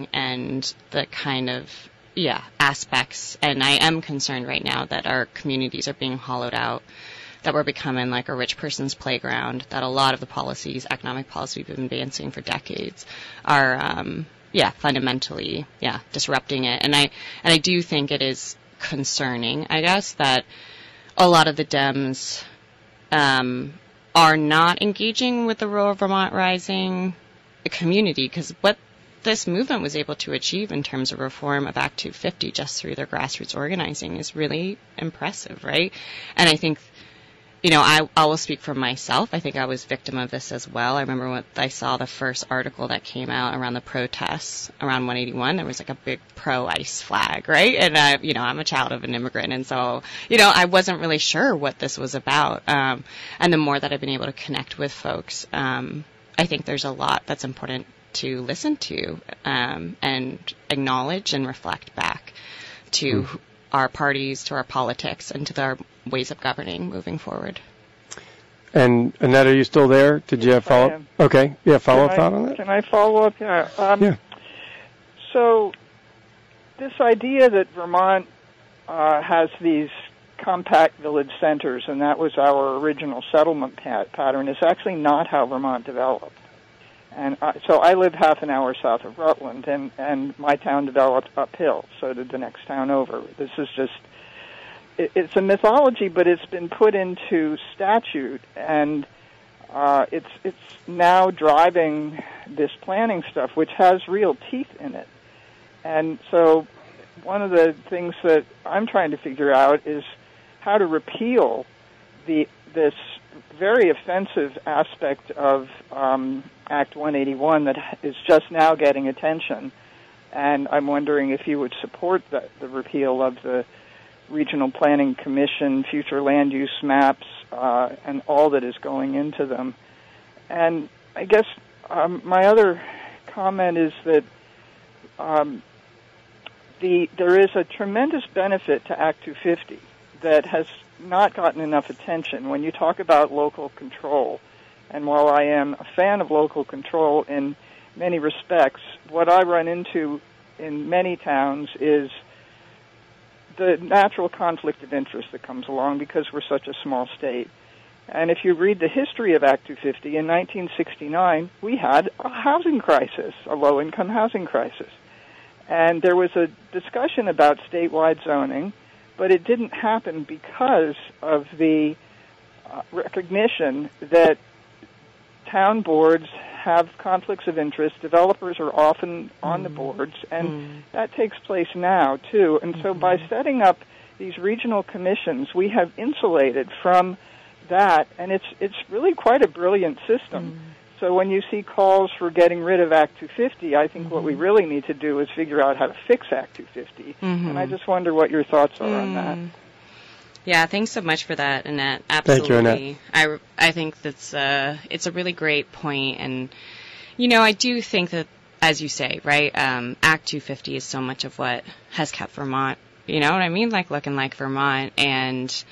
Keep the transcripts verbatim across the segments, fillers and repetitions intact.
and the kind of, yeah, aspects. And I am concerned right now that our communities are being hollowed out, that we're becoming like a rich person's playground, that a lot of the policies, economic policy we've been advancing for decades are, um, yeah, fundamentally, yeah, disrupting it. And I, and I do think it is concerning, I guess, that a lot of the Dems, um, are not engaging with the rural Vermont Rising community, because what this movement was able to achieve in terms of reform of Act two fifty just through their grassroots organizing is really impressive, right? And I think, you know, I, I will speak for myself. I think I was victim of this as well. I remember when I saw the first article that came out around the protests around one eighty-one, there was like a big pro-ICE flag, right? And, I, you know, I'm a child of an immigrant, and so, you know, I wasn't really sure what this was about. Um, and the more that I've been able to connect with folks, um, I think there's a lot that's important to listen to um, and acknowledge and reflect back to mm. our parties, to our politics, and to our ways of governing moving forward. And Annette, are you still there? Did you have follow-up? Okay, yeah, follow-up thought on that? Can I follow up? Yeah. Um, yeah. So this idea that Vermont uh, has these compact village centers, and that was our original settlement pat- pattern, is actually not how Vermont developed. And uh, so I live half an hour south of Rutland, and, and my town developed uphill. So did the next town over. This is just, it, it's a mythology, but it's been put into statute, and uh, it's it's now driving this planning stuff, which has real teeth in it. And so one of the things that I'm trying to figure out is how to repeal the this very offensive aspect of um, Act one eighty-one that is just now getting attention. And I'm wondering if you would support the, the repeal of the Regional Planning Commission, future land use maps, uh, and all that is going into them. And I guess um, my other comment is that um, the there is a tremendous benefit to Act two fifty that has not gotten enough attention. When you talk about local control, and while I am a fan of local control in many respects, what I run into in many towns is the natural conflict of interest that comes along because we're such a small state. And if you read the history of Act two fifty, in nineteen sixty-nine, we had a housing crisis, a low-income housing crisis. And there was a discussion about statewide zoning, but it didn't happen because of the uh, recognition that town boards have conflicts of interest. Developers are often on mm. the boards, and mm. that takes place now, too. And mm-hmm. so by setting up these regional commissions, we have insulated from that, and it's it's really quite a brilliant system. Mm. So when you see calls for getting rid of Act two fifty, I think mm-hmm. what we really need to do is figure out how to fix Act two fifty. Mm-hmm. And I just wonder what your thoughts are mm. on that. Yeah, thanks so much for that, Annette. Absolutely. Thank you, Annette. I, I think that's uh, it's a really great point. And, you know, I do think that, as you say, right, um, Act two fifty is so much of what has kept Vermont, you know what I mean, like looking like Vermont. And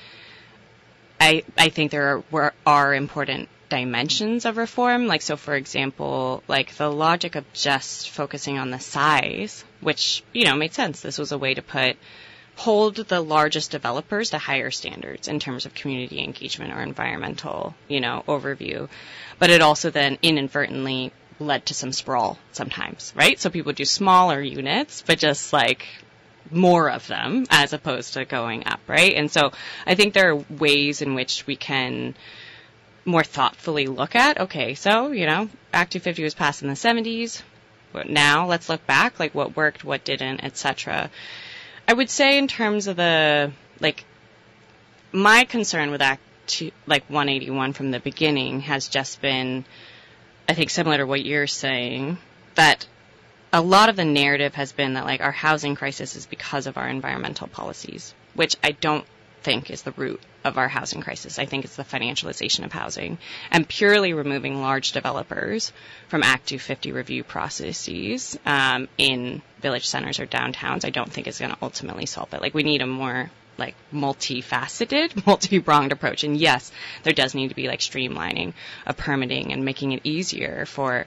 I I think there are, are important dimensions of reform. Like, so for example, like the logic of just focusing on the size, which, you know, made sense. This was a way to put, hold the largest developers to higher standards in terms of community engagement or environmental, you know, overview. But it also then inadvertently led to some sprawl sometimes, right? So people do smaller units, but just like more of them as opposed to going up, right? And so I think there are ways in which we can more thoughtfully look at, okay, so, you know, Act two fifty was passed in the seventies, but now let's look back, like what worked, what didn't, et cetera. I would say in terms of the, like, my concern with Act two, like one eighty-one from the beginning has just been, I think similar to what you're saying, that a lot of the narrative has been that, like, our housing crisis is because of our environmental policies, which I don't think is the root of our housing crisis. I think it's the financialization of housing, and purely removing large developers from Act two fifty review processes um, in village centers or downtowns, I don't think is going to ultimately solve it. Like, we need a more like multifaceted, multi-pronged approach. And yes, there does need to be like streamlining of permitting and making it easier for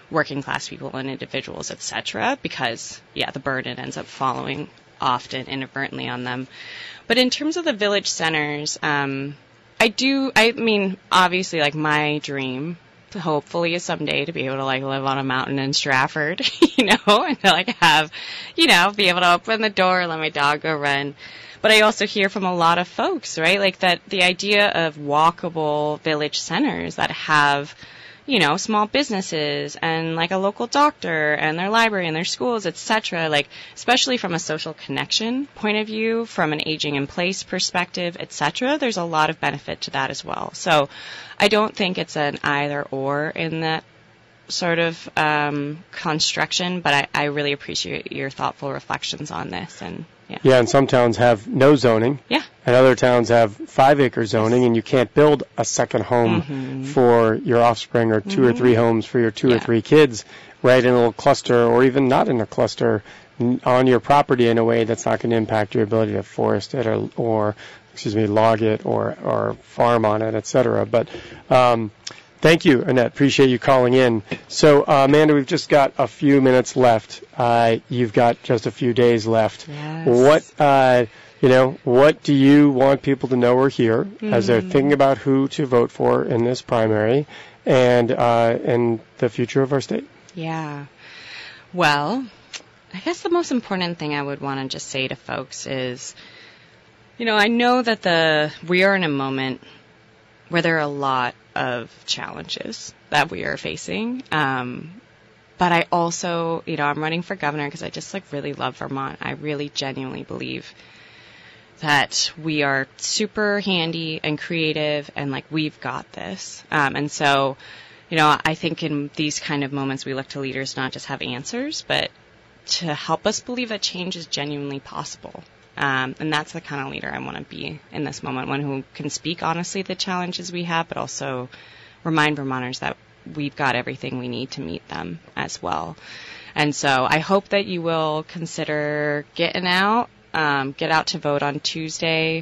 working class people and individuals, et cetera, because, yeah, the burden ends up following often inadvertently on them. But in terms of the village centers, um, I do, I mean, obviously, like, my dream, hopefully, is someday to be able to, like, live on a mountain in Stratford, you know, and to, like, have, you know, be able to open the door, let my dog go run. But I also hear from a lot of folks, right, like, that the idea of walkable village centers that have, you know, small businesses and, like, a local doctor and their library and their schools, et cetera, like, especially from a social connection point of view, from an aging in place perspective, et cetera, there's a lot of benefit to that as well. So I don't think it's an either or in that sort of um, construction, but I, I really appreciate your thoughtful reflections on this. And yeah. Yeah, and some towns have no zoning. Yeah. And other towns have five-acre zoning, and you can't build a second home mm-hmm. for your offspring or two mm-hmm. or three homes for your two yeah. or three kids right in a little cluster or even not in a cluster on your property in a way that's not going to impact your ability to forest it or, or excuse me, log it or, or farm on it, et cetera. But um, thank you, Annette. Appreciate you calling in. So, uh, Amanda, we've just got a few minutes left. Uh, you've got just a few days left. Yes. What, uh, you know, what do you want people to know are here mm. as they're thinking about who to vote for in this primary and uh, and the future of our state? Yeah. Well, I guess the most important thing I would want to just say to folks is, you know, I know that the we are in a moment where there are a lot of challenges that we are facing. Um, but I also, you know, I'm running for governor because I just, like, really love Vermont. I really genuinely believe that we are super handy and creative and, like, we've got this. Um, and so, you know, I think in these kind of moments we look to leaders not just have answers, but to help us believe that change is genuinely possible. Um, and that's the kind of leader I want to be in this moment, one who can speak honestly the challenges we have, but also remind Vermonters that we've got everything we need to meet them as well. And so I hope that you will consider getting out, um, get out to vote on Tuesday.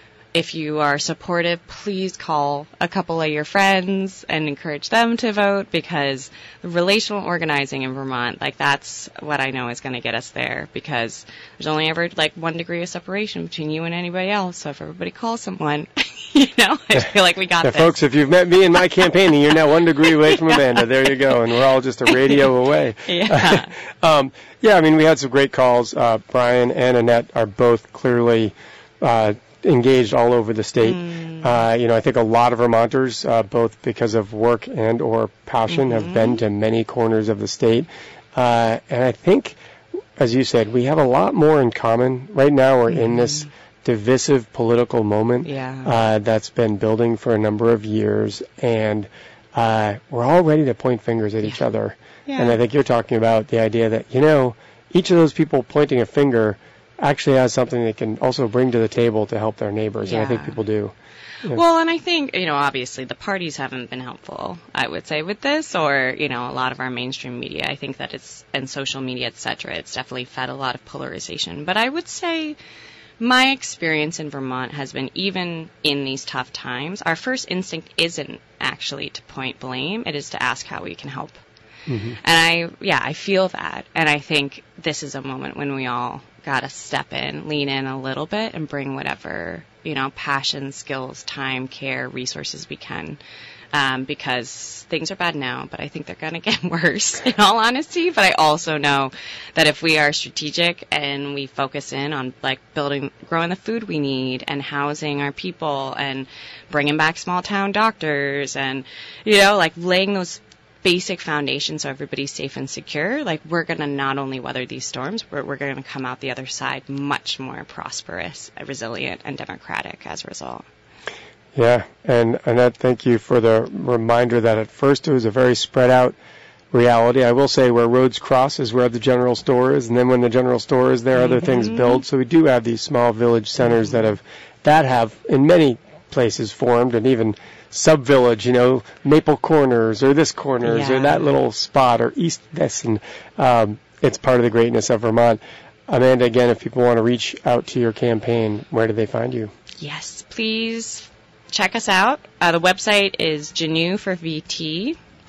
If you are supportive, please call a couple of your friends and encourage them to vote, because the relational organizing in Vermont, like, that's what I know is going to get us there, because there's only ever, like, one degree of separation between you and anybody else. So if everybody calls someone, you know, I feel like we got yeah, this. Folks, if you've met me in my campaigning, you're now one degree away from Amanda. There you go. And we're all just a radio away. Yeah. um, yeah, I mean, we had some great calls. Uh, Brian and Annette are both clearly uh engaged all over the state. Mm. Uh, you know, I think a lot of Vermonters, uh, both because of work and or passion, mm-hmm. have been to many corners of the state. Uh, and I think, as you said, we have a lot more in common. Right now we're mm-hmm. in this divisive political moment yeah. uh, that's been building for a number of years. And uh, we're all ready to point fingers at yeah. each other. Yeah. And I think you're talking about the idea that, you know, each of those people pointing a finger actually has something they can also bring to the table to help their neighbors, yeah. and I think people do. Yeah. Well, and I think, you know, obviously the parties haven't been helpful, I would say, with this, or, you know, a lot of our mainstream media. I think that it's, and social media, et cetera, it's definitely fed a lot of polarization. But I would say my experience in Vermont has been, even in these tough times, our first instinct isn't actually to point blame, it is to ask how we can help. Mm-hmm. And I, yeah, I feel that. And I think this is a moment when we all got to step in, lean in a little bit, and bring whatever, you know, passion, skills, time, care, resources we can. Um, because things are bad now, but I think they're going to get worse, in all honesty. But I also know that if we are strategic and we focus in on, like, building, growing the food we need and housing our people and bringing back small town doctors and, you know, like, laying those basic foundation so everybody's safe and secure, like, we're going to not only weather these storms, we're, we're going to come out the other side much more prosperous, resilient, and democratic as a result. Yeah, and Annette, thank you for the reminder that at first it was a very spread out reality. I will say where roads cross is where the general store is, and then when the general store is there, mm-hmm. other things build. So we do have these small village centers mm-hmm. that have, that have in many places formed, and even sub-village, you know, Maple Corners or this Corners yeah. or that little spot or East this, and um, it's part of the greatness of Vermont. Amanda, again, if people want to reach out to your campaign, where do they find you? Yes, please check us out. Uh, the website is Janu for V T,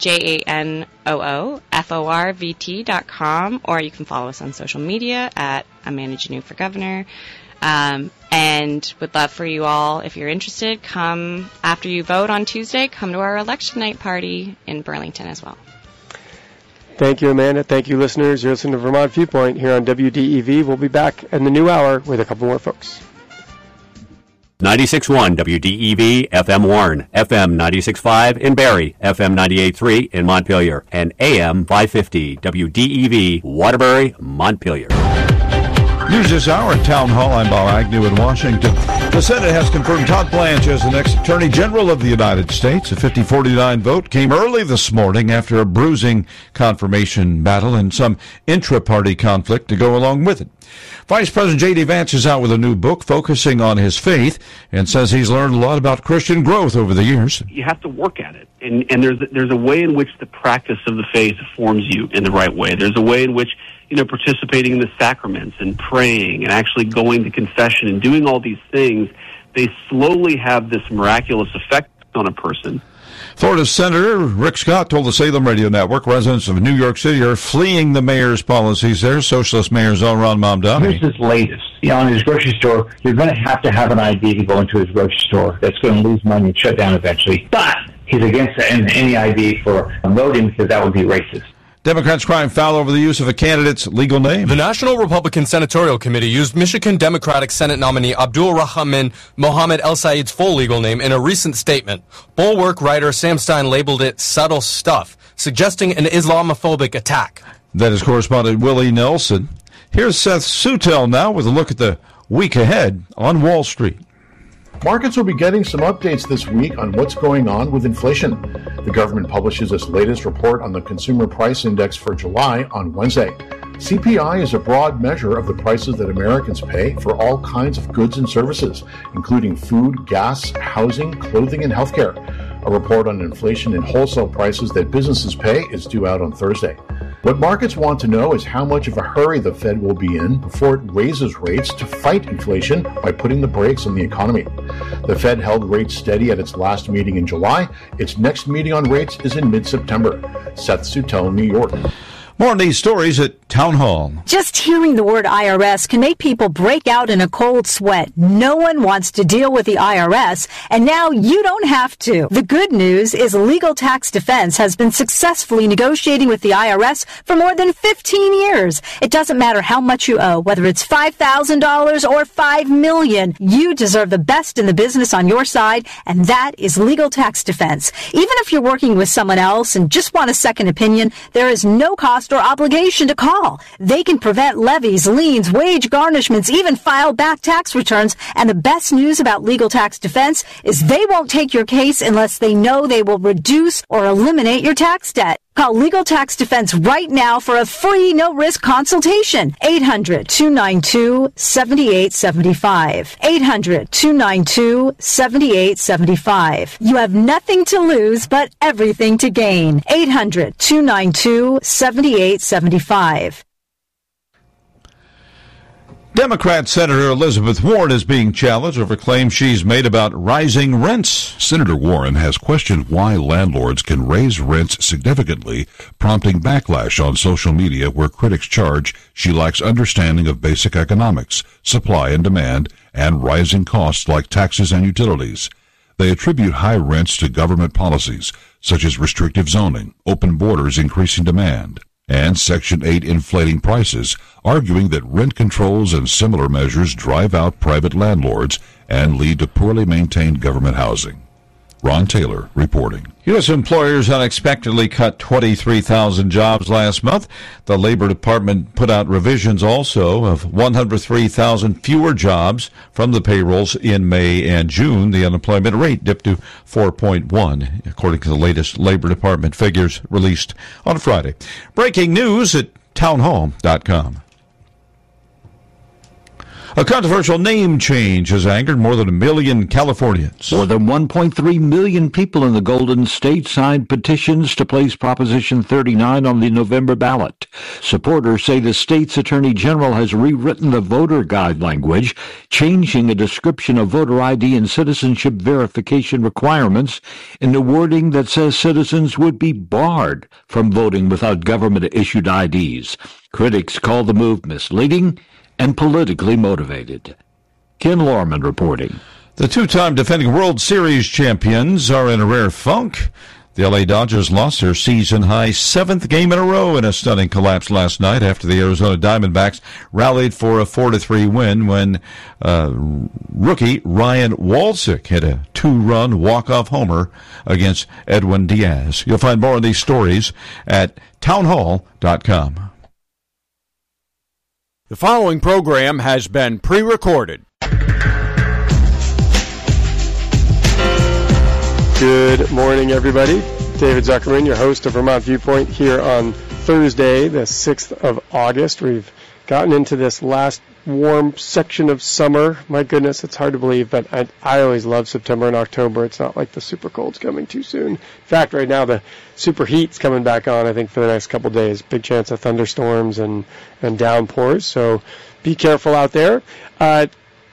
J A N O O F O R V T dot com, or you can follow us on social media at Amanda Janoo for Governor. Um, and would love for you all, if you're interested, come after you vote on Tuesday, come to our election night party in Burlington as well. Thank you, Amanda. Thank you, listeners. You're listening to Vermont Viewpoint here on W D E V. We'll be back in the new hour with a couple more folks. ninety-six point one W D E V, F M Warren, F M ninety-six point five in Barrie, F M ninety-eight point three in Montpelier, and A M five fifty W D E V, Waterbury, Montpelier. News this hour at Town Hall. I'm Bob Agnew in Washington. The Senate has confirmed Todd Blanche as the next Attorney General of the United States. A fifty forty-nine vote came early this morning after a bruising confirmation battle and some intra-party conflict to go along with it. Vice President J D. Vance is out with a new book focusing on his faith and says he's learned a lot about Christian growth over the years. You have to work at it. And, and there's, there's a way in which the practice of the faith forms you in the right way. There's a way in which, you know, participating in the sacraments and praying and actually going to confession and doing all these things, they slowly have this miraculous effect on a person. Florida Senator Rick Scott told the Salem Radio Network residents of New York City are fleeing the mayor's policies there. Socialist Mayor Zohran Mamdani. Here's his latest. You know, in his grocery store, you're going to have to have an I D to go into his grocery store. That's going to lose money and shut down eventually. But he's against any I D for voting because that would be racist. Democrats crying foul over the use of a candidate's legal name. The National Republican Senatorial Committee used Michigan Democratic Senate nominee Abdul Rahman Mohammed El Said's full legal name in a recent statement. Bulwark writer Sam Stein labeled it subtle stuff, suggesting an Islamophobic attack. That is correspondent Willie Nelson. Here's Seth Sutel now with a look at the week ahead on Wall Street. Markets will be getting some updates this week on what's going on with inflation. The government publishes its latest report on the Consumer Price Index for July on Wednesday. C P I is a broad measure of the prices that Americans pay for all kinds of goods and services, including food, gas, housing, clothing, and healthcare. A report on inflation and wholesale prices that businesses pay is due out on Thursday. What markets want to know is how much of a hurry the Fed will be in before it raises rates to fight inflation by putting the brakes on the economy. The Fed held rates steady at its last meeting in July. Its next meeting on rates is in mid-September. Seth Sutel, New York. More on these stories at Town Hall. Just hearing the word I R S can make people break out in a cold sweat. No one wants to deal with the I R S, and now you don't have to. The good news is Legal Tax Defense has been successfully negotiating with the I R S for more than fifteen years. It doesn't matter how much you owe, whether it's five thousand dollars or five million dollars. You deserve the best in the business on your side, and that is Legal Tax Defense. Even if you're working with someone else and just want a second opinion, there is no cost or obligation to call. They can prevent levies, liens, wage garnishments, even file back tax returns. And the best news about Legal Tax Defense is they won't take your case unless they know they will reduce or eliminate your tax debt. Call Legal Tax Defense right now for a free, no-risk consultation. eight hundred, two nine two, seven eight seven five. eight hundred, two nine two, seven eight seven five. You have nothing to lose but everything to gain. eight hundred, two nine two, seven eight seven five. Democrat Senator Elizabeth Warren is being challenged over claims she's made about rising rents. Senator Warren has questioned why landlords can raise rents significantly, prompting backlash on social media where critics charge she lacks understanding of basic economics, supply and demand, and rising costs like taxes and utilities. They attribute high rents to government policies, such as restrictive zoning, open borders increasing demand, and Section eight inflating prices, arguing that rent controls and similar measures drive out private landlords and lead to poorly maintained government housing. Ron Taylor reporting. U S employers unexpectedly cut twenty-three thousand jobs last month. The Labor Department put out revisions also of one hundred three thousand fewer jobs from the payrolls in May and June. The unemployment rate dipped to four point one, according to the latest Labor Department figures released on Friday. Breaking news at townhall dot com. A controversial name change has angered more than a million Californians. More than one point three million people in the Golden State signed petitions to place Proposition thirty-nine on the November ballot. Supporters say the state's Attorney General has rewritten the voter guide language, changing a description of voter I D and citizenship verification requirements in the wording that says citizens would be barred from voting without government-issued I Ds. Critics call the move misleading and politically motivated. Ken Lorman reporting. The two-time defending World Series champions are in a rare funk. The L A Dodgers lost their season-high seventh game in a row in a stunning collapse last night after the Arizona Diamondbacks rallied for a four to three win when uh, rookie Ryan Walsick hit a two-run walk-off homer against Edwin Diaz. You'll find more of these stories at townhall dot com. The following program has been pre-recorded. Good morning, everybody. David Zuckerman, your host of Vermont Viewpoint, here on Thursday, the sixth of August. We've gotten into this last warm section of summer. My goodness, it's hard to believe, but I, I always love September and October. It's not like the super cold's coming too soon. In fact, right now the super heat's coming back on, I think, for the next couple of days. Big chance of thunderstorms and, and downpours, so be careful out there. Uh,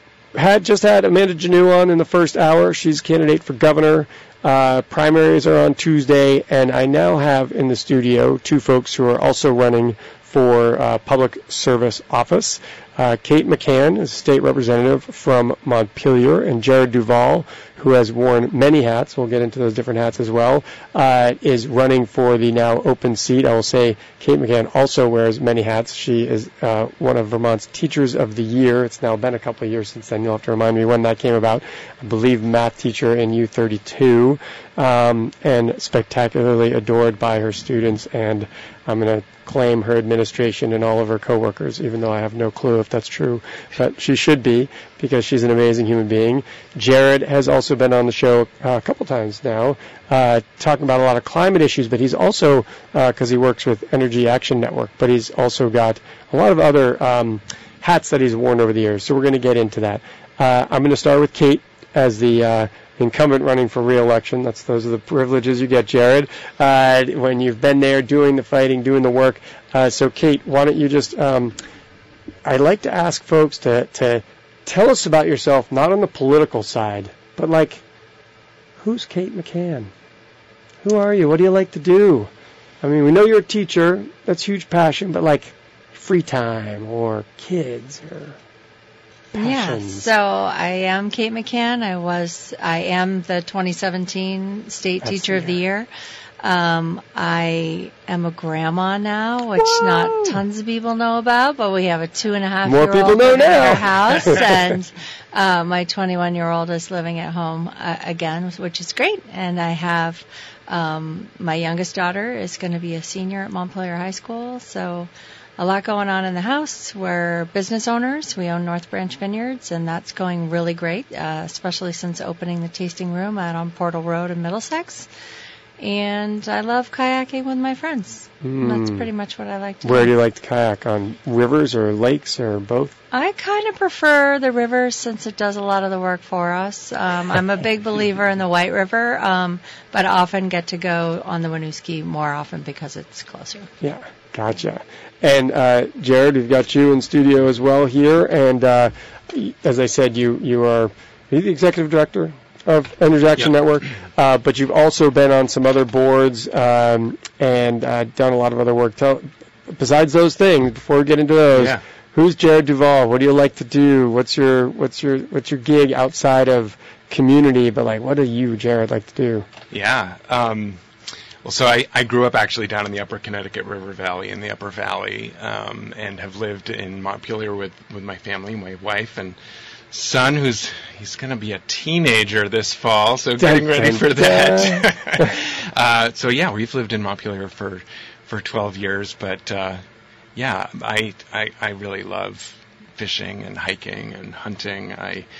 had just had Amanda Jannou on in the first hour. She's a candidate for governor. Uh, primaries are on Tuesday, and I now have in the studio two folks who are also running for uh, public service office. Uh, Kate McCann is a state representative from Montpelier, and Jared Duval, who has worn many hats, we'll get into those different hats as well, uh, is running for the now open seat. I will say Kate McCann also wears many hats. She is uh, one of Vermont's Teachers of the Year. It's now been a couple of years since then. You'll have to remind me when that came about. I believe math teacher in U thirty-two, um, and spectacularly adored by her students, and I'm going to claim her administration and all of her coworkers, even though I have no clue if that's true, but she should be, because she's an amazing human being. Jared has also been on the show uh, a couple times now, uh, talking about a lot of climate issues, but he's also, because uh, he works with Energy Action Network, but he's also got a lot of other um, hats that he's worn over the years, so we're going to get into that. Uh, I'm going to start with Kate as the uh, incumbent running for re-election. That's those are the privileges you get, Jared, uh, when you've been there doing the fighting, doing the work. Uh, so, Kate, why don't you just, um, I'd like to ask folks to, to tell us about yourself, not on the political side, but like, who's Kate McCann? Who are you? What do you like to do? I mean, we know you're a teacher. That's huge passion, but like free time or kids or passions. Yeah, so I am Kate McCann. I was, I am the twenty seventeen State That's Teacher the of the year. Year. Um, I am a grandma now, which Whoa. not tons of people know about, but we have a two and a half More year people old know in now. our house, and uh, my twenty-one year old is living at home uh, again, which is great. And I have um, my youngest daughter is going to be a senior at Montpelier High School, so a lot going on in the house. We're business owners. We own North Branch Vineyards, and that's going really great, uh, especially since opening the tasting room out on Portal Road in Middlesex. And I love kayaking with my friends. Mm. That's pretty much what I like to Where do. do you like to kayak? On rivers or lakes or both? I kind of prefer the river since it does a lot of the work for us. Um, I'm a big believer in the White River, um, but I often get to go on the Winooski more often because it's closer. Yeah, gotcha. And uh, Jared, we've got you in studio as well here. And uh, as I said, you, you are the executive director of Energy Action Yep. Network, uh, but you've also been on some other boards um, and uh, done a lot of other work. Tell, besides those things, before we get into those, Yeah. who's Jared Duval? What do you like to do? What's your what's your what's your gig outside of community? But like, what do you, Jared, like to do? Yeah. Um, well, so I, I grew up actually down in the Upper Connecticut River Valley, in the Upper Valley, um, and have lived in Montpelier with, with my family, my wife, and son, who's he's going to be a teenager this fall, so getting ready for that. uh, so yeah, we've lived in Montpelier for for twelve years, but uh, yeah, I, I I really love fishing and hiking and hunting. I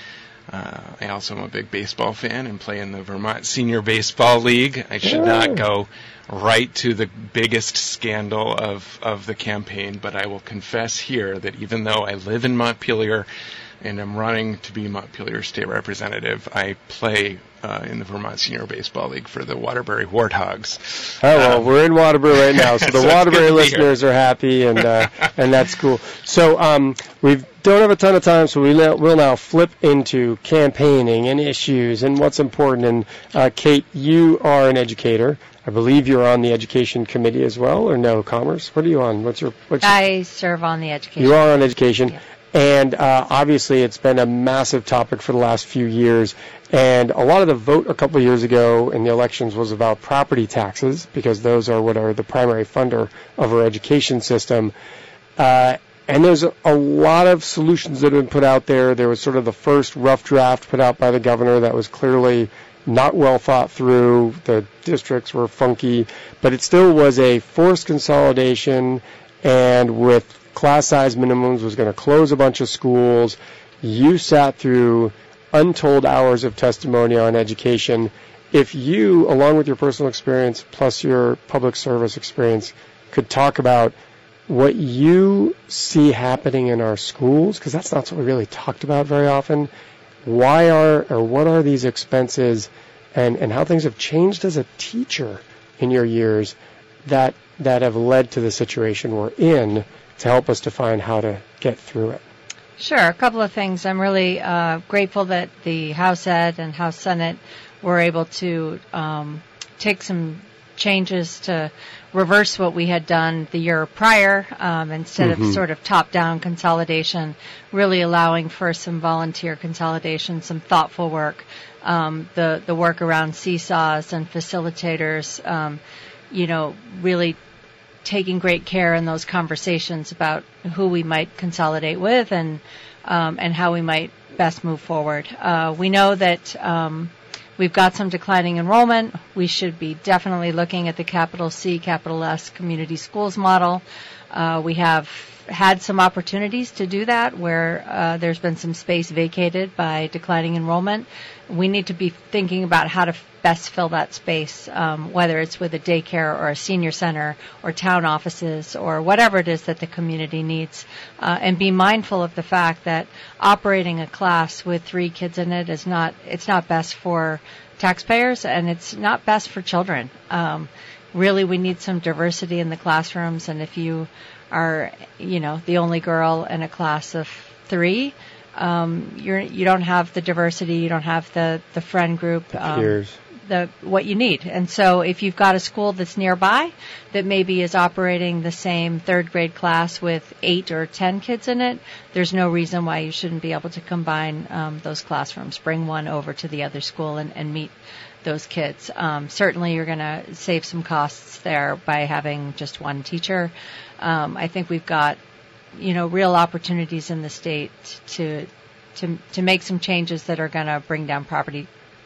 Uh, I also am a big baseball fan and play in the Vermont Senior Baseball League. I should not go right to the biggest scandal of, of the campaign, but I will confess here that even though I live in Montpelier and am running to be Montpelier State Representative, I play uh, in the Vermont Senior Baseball League for the Waterbury Warthogs. Oh, well, um, we're in Waterbury right now, so the so Waterbury listeners are happy, and uh, and that's cool. So um, we don't have a ton of time, so we now, we'll now flip into campaigning and issues and what's important. And uh, Kate, you are an educator. I believe you're on the education committee as well, or no, commerce? What are you on? What's your? What's your I serve on the education. You are on education. Yeah. And uh, obviously it's been a massive topic for the last few years. And a lot of the vote a couple of years ago in the elections was about property taxes, because those are what are the primary funder of our education system. Uh, and there's a, a lot of solutions that have been put out there. There was sort of the first rough draft put out by the governor that was clearly not well thought through. The districts were funky, but it still was a forced consolidation, and with class size minimums was going to close a bunch of schools. You sat through untold hours of testimony on education. If you, along with your personal experience plus your public service experience, could talk about what you see happening in our schools, because that's not what we really talked about very often. Why are, or what are these expenses, and, and how things have changed as a teacher in your years that that have led to the situation we're in, to help us define how to get through it. Sure. A couple of things. I'm really uh, grateful that the House Ed and House Senate were able to um, take some changes to reverse what we had done the year prior, um, instead mm-hmm. of sort of top-down consolidation, really allowing for some volunteer consolidation, some thoughtful work, um, the, the work around seesaws and facilitators, um, you know, really taking great care in those conversations about who we might consolidate with and um, and how we might best move forward. Uh, we know that um, we've got some declining enrollment. We should be definitely looking at the capital C, capital S community schools model. Uh, we have had some opportunities to do that where uh, there's been some space vacated by declining enrollment. We need to be thinking about how to best fill that space, um, whether it's with a daycare or a senior center or town offices or whatever it is that the community needs, uh, and be mindful of the fact that operating a class with three kids in it is not, it's not best for taxpayers, and it's not best for children. Um, really, we need some diversity in the classrooms, and if you are, you know, the only girl in a class of three, um, you're, you don't have the diversity, you don't have the, the friend group, the um, peers. The, what you need. And so if you've got a school that's nearby that maybe is operating the same third grade class with eight or ten kids in it, there's no reason why you shouldn't be able to combine um, those classrooms, bring one over to the other school and, and meet those kids. Um, certainly you're going to save some costs there by having just one teacher. Um, I think we've got, you know, real opportunities in the state to to to make some changes that are going to bring down property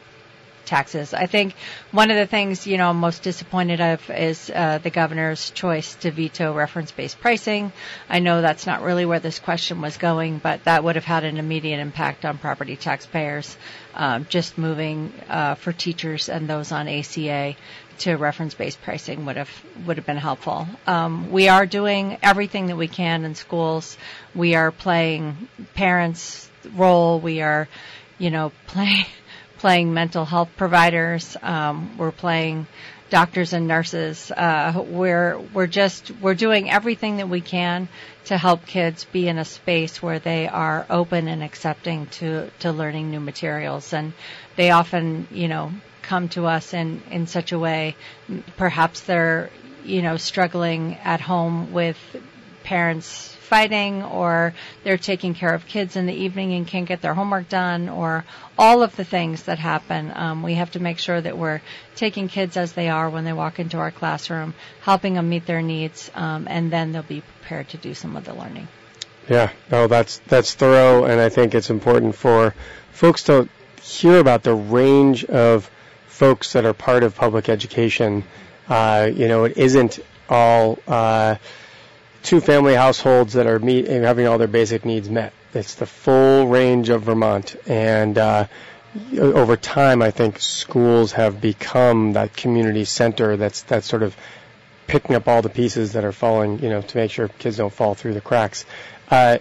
taxes. I think one of the things, you know, I'm most disappointed of is uh, the governor's choice to veto reference-based pricing. I know that's not really where this question was going, but that would have had an immediate impact on property taxpayers. Um, just moving uh, for teachers and those on A C A to reference-based pricing would have would have been helpful. Um, we are doing everything that we can in schools. We are playing parents' role. We are, you know, playing. playing mental health providers. Um, we're playing doctors and nurses. Uh, we're we're just we're doing everything that we can to help kids be in a space where they are open and accepting to to learning new materials. And they often, you know, come to us in in such a way. Perhaps they're, you know, struggling at home with parents fighting, or they're taking care of kids in the evening and can't get their homework done, or all of the things that happen. Um, we have to make sure that we're taking kids as they are when they walk into our classroom, helping them meet their needs, um, and then they'll be prepared to do some of the learning. Yeah, no, that's that's thorough, and I think it's important for folks to hear about the range of folks that are part of public education. Uh, you know, it isn't all uh, two-family households that are meet, having all their basic needs met. It's the full range of Vermont. And uh, over time, I think schools have become that community center that's that's sort of picking up all the pieces that are falling, you know, to make sure kids don't fall through the cracks. Uh,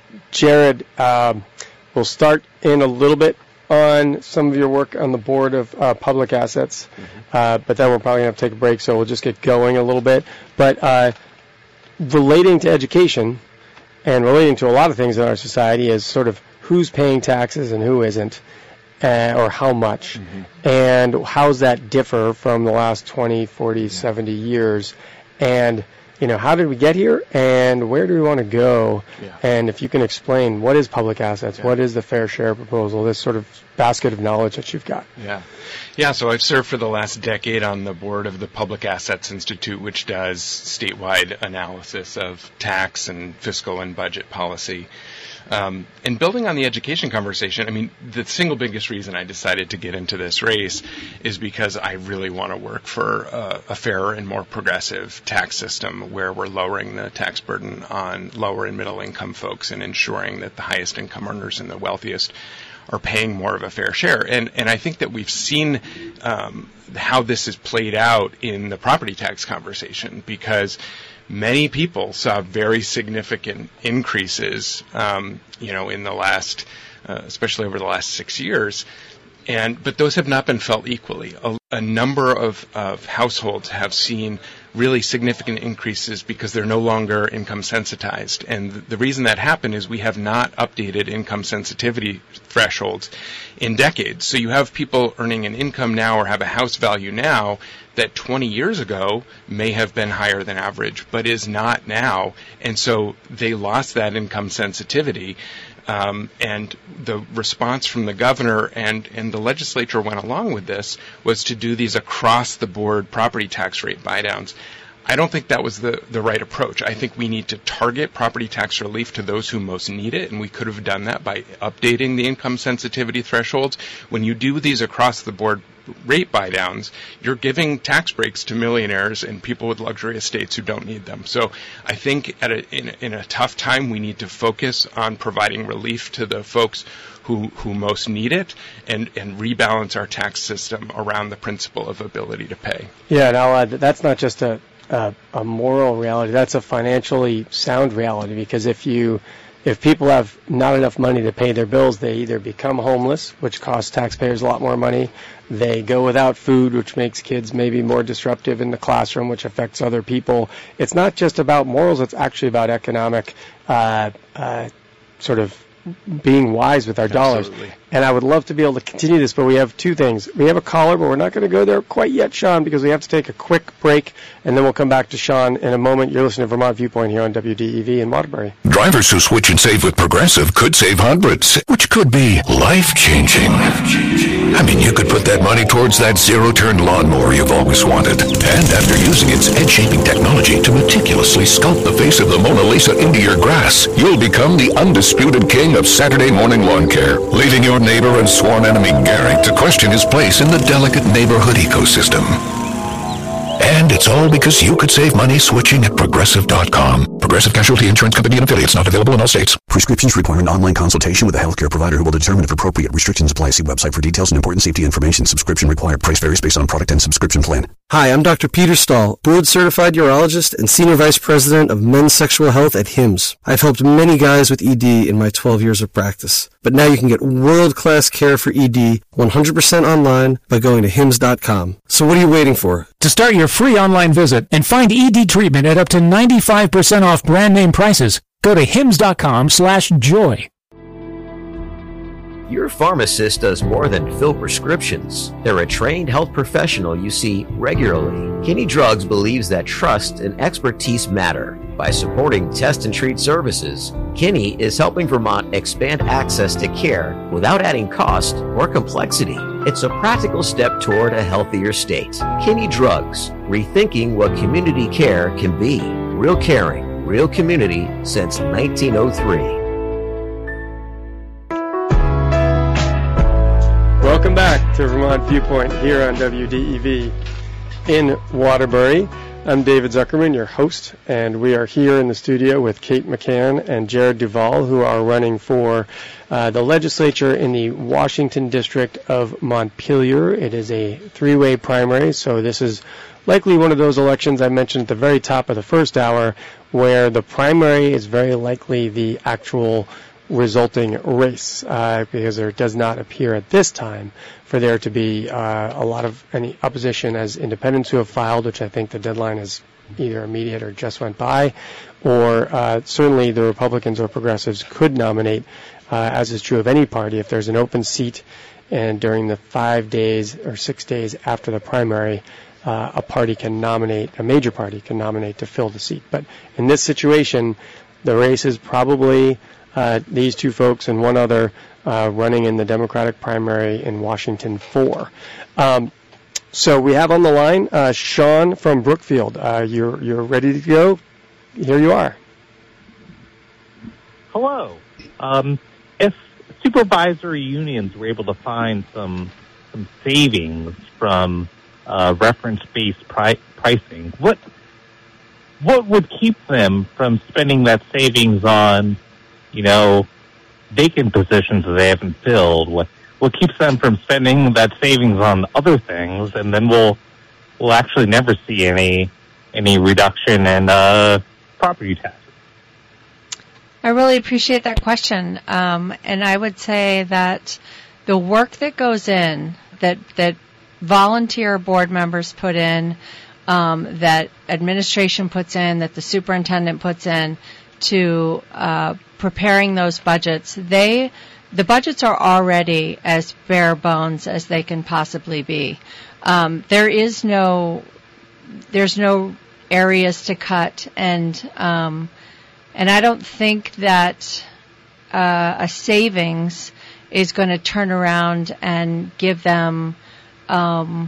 Jared, um, we'll start in a little bit on some of your work on the board of uh, public assets, mm-hmm. uh, but then we're probably going to have to take a break, so we'll just get going a little bit. But uh, relating to education and relating to a lot of things in our society is sort of who's paying taxes and who isn't, uh, or how much, mm-hmm. and how's that differ from the last twenty, forty, seventy years, and you know, how did we get here, and where do we want to go? Yeah. And if you can explain, what is public assets? Yeah. What is the fair share proposal? This sort of basket of knowledge that you've got. Yeah. Yeah, so I've served for the last decade on the board of the Public Assets Institute, which does statewide analysis of tax and fiscal and budget policy. Um, and building on the education conversation, I mean, the single biggest reason I decided to get into this race is because I really want to work for uh, a fairer and more progressive tax system where we're lowering the tax burden on lower and middle income folks and ensuring that the highest income earners and the wealthiest are paying more of a fair share. And and I think that we've seen um, how this is played out in the property tax conversation, because many people saw very significant increases, um, you know, in the last, uh, especially over the last six years. And but those have not been felt equally. A, a number of, of households have seen really significant increases because they're no longer income sensitized. And th- the reason that happened is we have not updated income sensitivity thresholds in decades. So you have people earning an income now or have a house value now that twenty years ago may have been higher than average, but is not now. And so they lost that income sensitivity. Um, and the response from the governor and, and the legislature went along with this was to do these across-the-board property tax rate buy-downs. I don't think that was the, the right approach. I think we need to target property tax relief to those who most need it, and we could have done that by updating the income sensitivity thresholds. When you do these across-the-board rate buy-downs, you're giving tax breaks to millionaires and people with luxury estates who don't need them. So I think at a, in, in a tough time, we need to focus on providing relief to the folks who, who most need it and, and rebalance our tax system around the principle of ability to pay. Yeah, and I'll add that that's not just a, a, a moral reality. That's a financially sound reality, because if you If people have not enough money to pay their bills, they either become homeless, which costs taxpayers a lot more money. They go without food, which makes kids maybe more disruptive in the classroom, which affects other people. It's not just about morals. It's actually about economic uh, uh, sort of being wise with our dollars. Absolutely. And I would love to be able to continue this, but we have two things. We have a caller, but we're not going to go there quite yet, Sean, because we have to take a quick break, and then we'll come back to Sean in a moment. You're listening to Vermont Viewpoint here on W D E V in Waterbury. Drivers who switch and save with Progressive could save hundreds, which could be life-changing. I mean, you could put that money towards that zero-turn lawnmower you've always wanted. And after using its edge-shaping technology to meticulously sculpt the face of the Mona Lisa into your grass, you'll become the undisputed king of Saturday morning lawn care, leaving your neighbor and sworn enemy Gary to question his place in the delicate neighborhood ecosystem. And it's all because you could save money switching at Progressive dot com. Progressive Casualty Insurance Company and affiliates, not available in all states. Prescriptions require an online consultation with a healthcare provider who will determine if appropriate. Restrictions apply. See website for details and important safety information. Subscription required. Price varies based on product and subscription plan. Hi, I'm Doctor Peter Stahl, board-certified urologist and Senior Vice President of Men's Sexual Health at Hims. I've helped many guys with E D in my twelve years of practice. But now you can get world-class care for E D one hundred percent online by going to hims dot com. So what are you waiting for? To start your free online visit and find E D treatment at up to ninety-five percent off brand name prices, go to hims dot com slash joy. Your pharmacist does more than fill prescriptions. They're a trained health professional you see regularly. Kinney Drugs believes that trust and expertise matter. By supporting test and treat services, Kinney is helping Vermont expand access to care without adding cost or complexity. It's a practical step toward a healthier state. Kinney Drugs, rethinking what community care can be. Real caring, real community since nineteen oh three. Welcome back to Vermont Viewpoint here on W D E V in Waterbury. I'm David Zuckerman, your host, and we are here in the studio with Kate McCann and Jared Duval, who are running for uh, the legislature in the Washington District of Montpelier. It is a three-way primary, so this is likely one of those elections I mentioned at the very top of the first hour, where the primary is very likely the actual resulting race, uh, because there does not appear at this time for there to be uh, a lot of any opposition as independents who have filed, which I think the deadline is either immediate or just went by, or uh, certainly the Republicans or progressives could nominate, uh, as is true of any party, if there's an open seat and during the five days or six days after the primary, uh, a party can nominate, a major party can nominate to fill the seat. But in this situation, the race is probably Uh, these two folks and one other uh, running in the Democratic primary in Washington four. Um, so we have on the line uh, Sean from Brookfield. Uh, you're you're ready to go? Here you are. Hello. Um, if supervisory unions were able to find some some savings from uh, reference-based pri- pricing, what what would keep them from spending that savings on, you know, vacant positions that they haven't filled? What what keeps them from spending that savings on other things, and then we'll we'll actually never see any any reduction in uh, property taxes? I really appreciate that question, um, and I would say that the work that goes in, that that volunteer board members put in, um, that administration puts in, that the superintendent puts in, to uh, preparing those budgets, they the budgets are already as bare bones as they can possibly be. Um, there is no there's no areas to cut, and um, and I don't think that uh, a savings is going to turn around and give them um,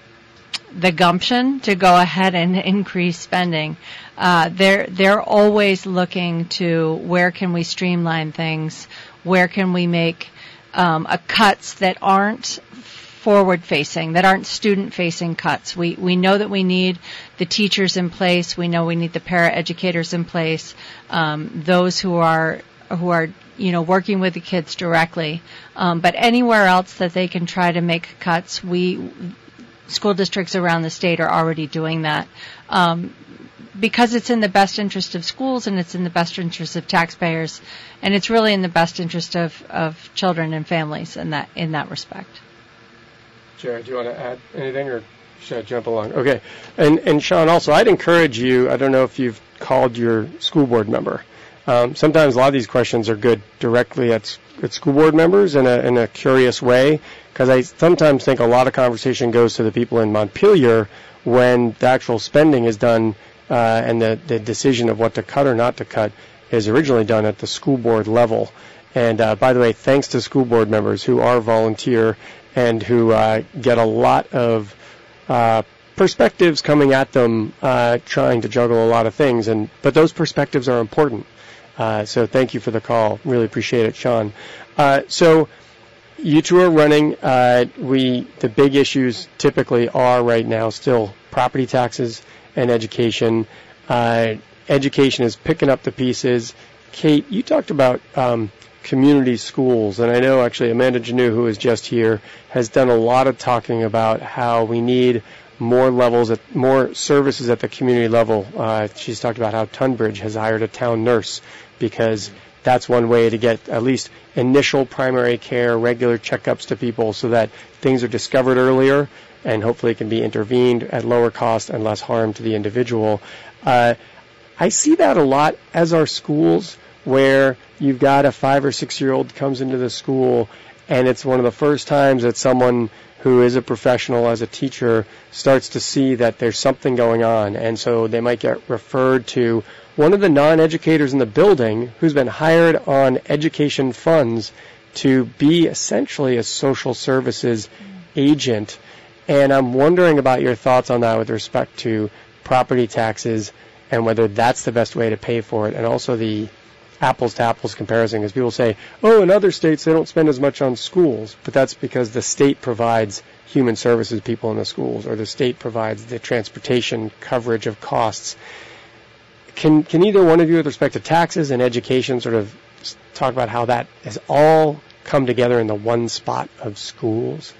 the gumption to go ahead and increase spending. Uh, they're they're always looking to where can we streamline things, where can we make um, a cuts that aren't forward-facing, that aren't student-facing cuts. We we know that we need the teachers in place. We know we need the para-educators in place. Um, those who are who are you know working with the kids directly. Um, but anywhere else that they can try to make cuts, we school districts around the state are already doing that. Um, because it's in the best interest of schools, and it's in the best interest of taxpayers, and it's really in the best interest of, of children and families in that in that respect. Jared, do you want to add anything, or should I jump along? Okay. And, and Sean, also, I'd encourage you, I don't know if you've called your school board member. Um, sometimes a lot of these questions are good directly at, at school board members in a, in a curious way, because I sometimes think a lot of conversation goes to the people in Montpelier when the actual spending is done, uh, and the, the decision of what to cut or not to cut is originally done at the school board level. And uh, by the way, thanks to school board members who are volunteer and who uh, get a lot of uh, perspectives coming at them, uh, trying to juggle a lot of things. And but those perspectives are important. Uh, so thank you for the call. Really appreciate it, Sean. Uh, so you two are running. Uh, we the big issues typically are right now still property taxes and education. Uh, education is picking up the pieces. Kate, you talked about um, community schools, and I know actually Amanda Janu, who is just here, has done a lot of talking about how we need more levels, at, more services at the community level. Uh, she's talked about how Tunbridge has hired a town nurse because that's one way to get at least initial primary care, regular checkups to people so that things are discovered earlier and hopefully can be intervened at lower cost and less harm to the individual. Uh, I see that a lot as our schools, where you've got a five or six year old comes into the school and it's one of the first times that someone who is a professional as a teacher starts to see that there's something going on, and so they might get referred to one of the non-educators in the building who's been hired on education funds to be essentially a social services agent. And I'm wondering about your thoughts on that with respect to property taxes and whether that's the best way to pay for it, and also the apples to apples comparison, because people say, oh, in other states they don't spend as much on schools, but that's because the state provides human services people in the schools, or the state provides the transportation coverage of costs. Can can either one of you, with respect to taxes and education, sort of talk about how that has all come together in the one spot of schools?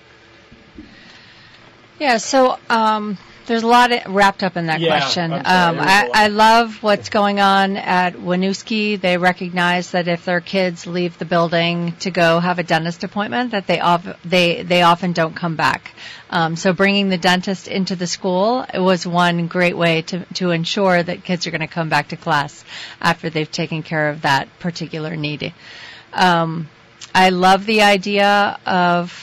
Yeah, so um, there's a lot wrapped up in that yeah, question. I'm sorry, Um, I, I love what's going on at Winooski. They recognize that if their kids leave the building to go have a dentist appointment, that they of, they they often don't come back. Um, so bringing the dentist into the school was one great way to to ensure that kids are going to come back to class after they've taken care of that particular need. Um, I love the idea of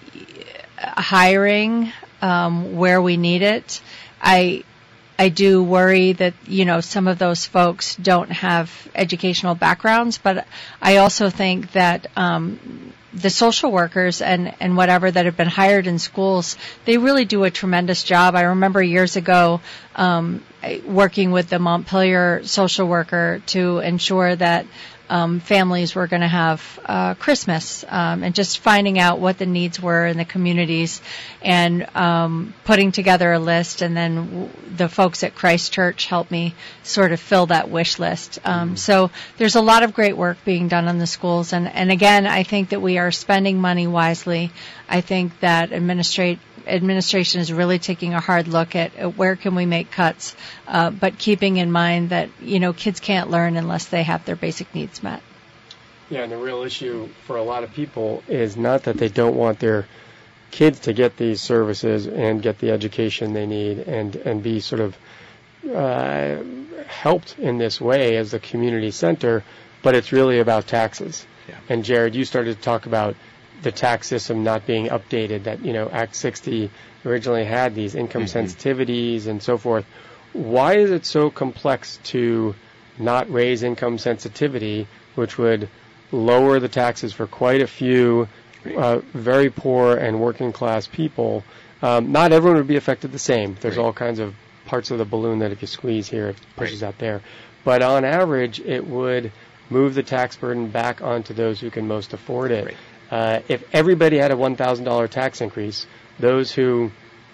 hiring um, where we need it. I I do worry that, you know, some of those folks don't have educational backgrounds, but I also think that um, the social workers and, and whatever that have been hired in schools, they really do a tremendous job. I remember years ago um, working with the Montpelier social worker to ensure that Um, families were going to have uh, Christmas, um, and just finding out what the needs were in the communities, and um, putting together a list, and then w- the folks at Christ Church helped me sort of fill that wish list. Um, mm-hmm. So there's a lot of great work being done in the schools, and, and again, I think that we are spending money wisely. I think that administrate administration is really taking a hard look at, at where can we make cuts, uh, but keeping in mind that, you know, kids can't learn unless they have their basic needs met. Yeah, and the real issue for a lot of people is not that they don't want their kids to get these services and get the education they need and, and be sort of uh, helped in this way as a community center, but it's really about taxes. Yeah. And Jared, you started to talk about the tax system not being updated, that, you know, Act sixty originally had these income mm-hmm. sensitivities and so forth. Why is it so complex to not raise income sensitivity, which would lower the taxes for quite a few uh, very poor and working class people? Um, not everyone would be affected the same. There's right. all kinds of parts of the balloon that if you squeeze here, it pushes right. out there. But on average, it would move the tax burden back onto those who can most afford it. Right. Uh, if everybody had a one thousand dollars tax increase, those who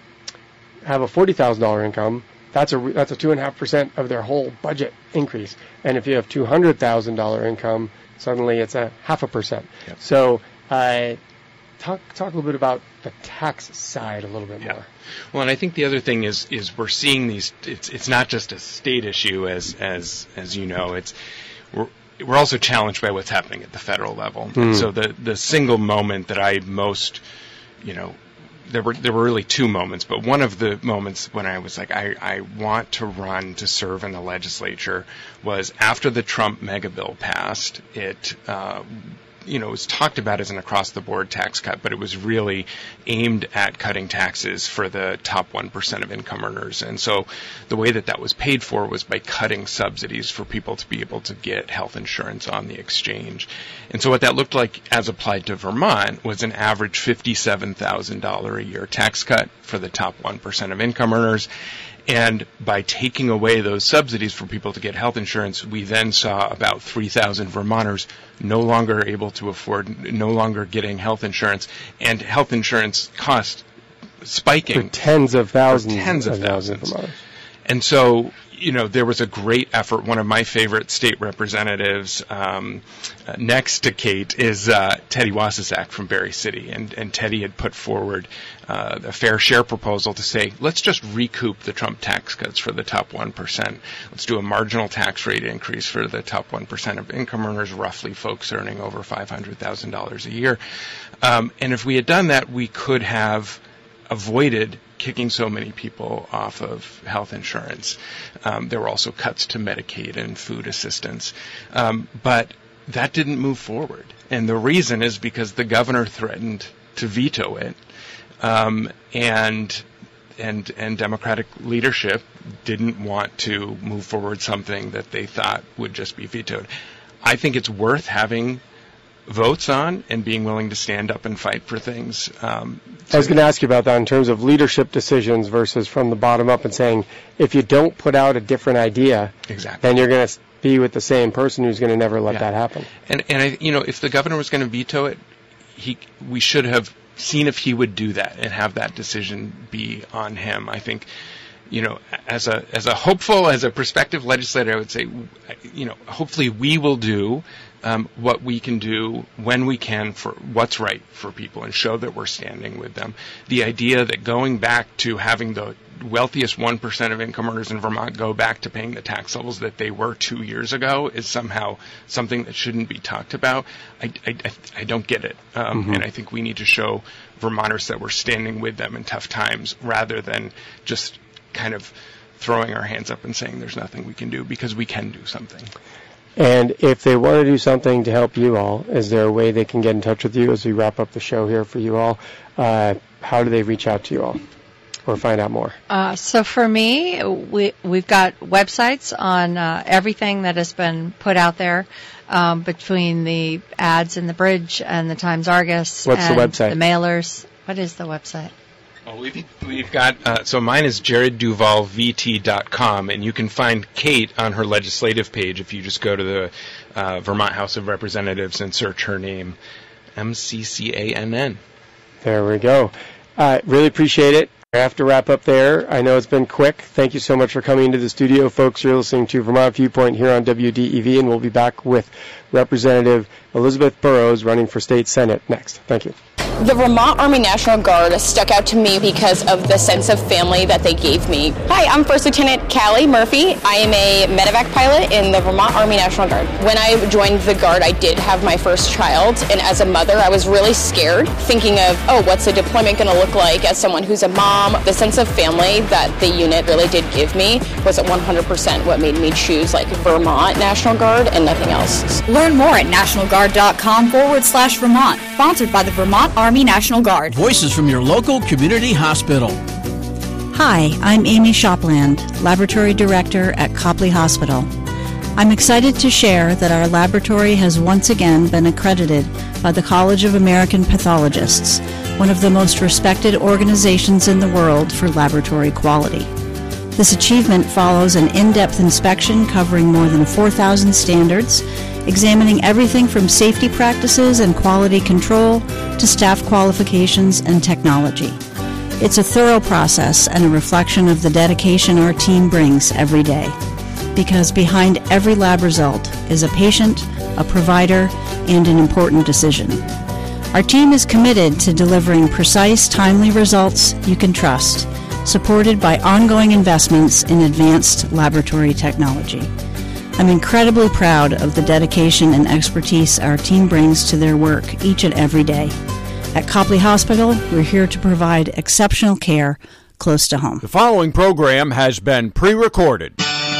have a forty thousand dollars income, that's a that's a two and a half percent of their whole budget increase. And if you have two hundred thousand dollars income, suddenly it's a half a percent. Yep. So, uh, talk talk a little bit about the tax side a little bit yeah. more. Well, and I think the other thing is is we're seeing these. It's it's not just a state issue, as as as you know. It's we're We're also challenged by what's happening at the federal level. Mm. And so the the single moment that I most, you know, there were there were really two moments, but one of the moments when I was like, I, I want to run to serve in the legislature was after the Trump mega bill passed. It, uh, you know, it was talked about as an across-the-board tax cut, but it was really aimed at cutting taxes for the top one percent of income earners. And so the way that that was paid for was by cutting subsidies for people to be able to get health insurance on the exchange. And so what that looked like as applied to Vermont was an average fifty-seven thousand dollars a year tax cut for the top one percent of income earners. And by taking away those subsidies for people to get health insurance, we then saw about three thousand Vermonters no longer able to afford, no longer getting health insurance, and health insurance cost spiking. For tens of thousands. Tens of, of thousands. thousands. And so, you know, there was a great effort. One of my favorite state representatives um, uh, next to Kate is uh, Teddy Wassisak from Berry City. And, and Teddy had put forward uh, a fair share proposal to say, let's just recoup the Trump tax cuts for the top one percent. Let's do a marginal tax rate increase for the top one percent of income earners, roughly folks earning over five hundred thousand dollars a year. Um, and if we had done that, we could have avoided kicking so many people off of health insurance. Um, there were also cuts to Medicaid and food assistance. Um, but that didn't move forward. And the reason is because the governor threatened to veto it. Um, and and and Democratic leadership didn't want to move forward something that they thought would just be vetoed. I think it's worth having votes on and being willing to stand up and fight for things. Um, I was going to ask you about that in terms of leadership decisions versus from the bottom up and saying, if you don't put out a different idea, exactly. then you're going to be with the same person who's going to never let yeah. that happen. And, and I, you know, if the governor was going to veto it, he, we should have seen if he would do that and have that decision be on him. I think, you know, as a as a hopeful, as a prospective legislator, I would say, you know, hopefully we will do um, what we can do when we can for what's right for people and show that we're standing with them. The idea that going back to having the wealthiest one percent of income earners in Vermont go back to paying the tax levels that they were two years ago is somehow something that shouldn't be talked about. I, I, I don't get it. Um, mm-hmm. And I think we need to show Vermonters that we're standing with them in tough times rather than just kind of throwing our hands up and saying there's nothing we can do, because we can do something. And if they want to do something to help you all, is there a way they can get in touch with you as we wrap up the show here for you all? Uh, how do they reach out to you all or find out more? Uh, so for me, we, we've got websites on uh, everything that has been put out there um, between the ads in the Bridge and the Times-Argus. What's and the website? The mailers. What is the website? Well, we've, we've got, uh, so mine is jared duval v t dot com, and you can find Kate on her legislative page if you just go to the uh, Vermont House of Representatives and search her name, M C C A N N. There we go. Uh, really appreciate it. I have to wrap up there. I know it's been quick. Thank you so much for coming into the studio, folks. You're listening to Vermont Viewpoint here on W D E V, and we'll be back with Representative Elizabeth Burrows running for State Senate next. Thank you. The Vermont Army National Guard stuck out to me because of the sense of family that they gave me. Hi, I'm First Lieutenant Callie Murphy. I am a medevac pilot in the Vermont Army National Guard. When I joined the Guard, I did have my first child, and as a mother, I was really scared, thinking of, oh, what's a deployment going to look like as someone who's a mom? The sense of family that the unit really did give me was one hundred percent what made me choose like Vermont National Guard and nothing else. Learn more at nationalguard.com forward slash Vermont. Sponsored by the Vermont Army National Guard. Voices from your local community hospital. Hi, I'm Amy Shopland, Laboratory Director at Copley Hospital. I'm excited to share that our laboratory has once again been accredited by the College of American Pathologists, one of the most respected organizations in the world for laboratory quality. This achievement follows an in-depth inspection covering more than four thousand standards, examining everything from safety practices and quality control to staff qualifications and technology. It's a thorough process and a reflection of the dedication our team brings every day, because behind every lab result is a patient, a provider, and an important decision. Our team is committed to delivering precise, timely results you can trust, supported by ongoing investments in advanced laboratory technology. I'm incredibly proud of the dedication and expertise our team brings to their work each and every day. At Copley Hospital, we're here to provide exceptional care close to home. The following program has been pre-recorded.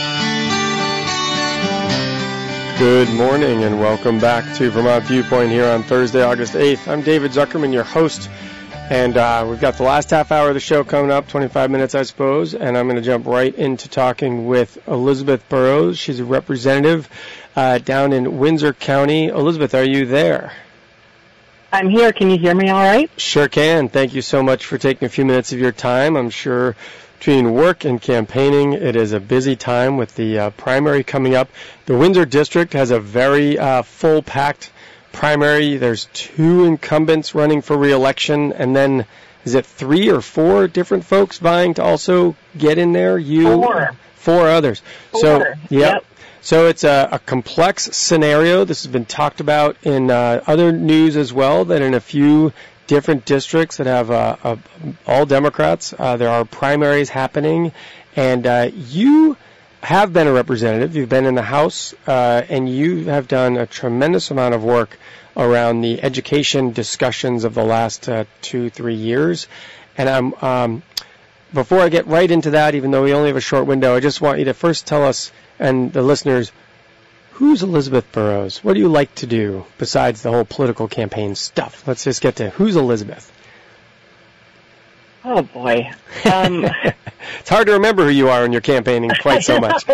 Good morning and welcome back to Vermont Viewpoint here on Thursday, August eighth. I'm David Zuckerman, your host, and uh, we've got the last half hour of the show coming up, twenty-five minutes, I suppose, and I'm going to jump right into talking with Elizabeth Burrows. She's a representative uh, down in Windsor County. Elizabeth, are you there? I'm here. Can you hear me all right? Sure can. Thank you so much for taking a few minutes of your time. I'm sure between work and campaigning, it is a busy time with the uh, primary coming up. The Windsor District has a very uh, full-packed primary. There's two incumbents running for re-election, and then is it three or four different folks vying to also get in there? You, four. Four others. Four. So, yep. yep. So it's a, a complex scenario. This has been talked about in uh, other news as well, that in a few different districts that have uh, uh, all Democrats, uh, there are primaries happening, and uh, you have been a representative. You've been in the House, uh, and you have done a tremendous amount of work around the education discussions of the last uh, two, three years. And I'm um, before I get right into that, even though we only have a short window, I just want you to first tell us and the listeners, who's Elizabeth Burrows? What do you like to do besides the whole political campaign stuff? Let's just get to who's Elizabeth. Oh, boy. Um, it's hard to remember who you are when you're campaigning quite so much.